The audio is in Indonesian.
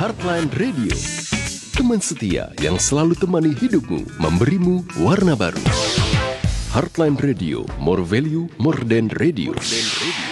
Heartline Radio, teman setia yang selalu temani hidupmu, memberimu warna baru. Heartline Radio, more value, more than radio.